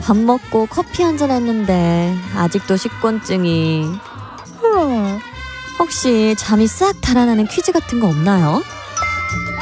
밥 먹고 커피 한잔 했는데 아직도 식곤증이. 혹시 잠이 싹 달아나는 퀴즈 같은 거 없나요?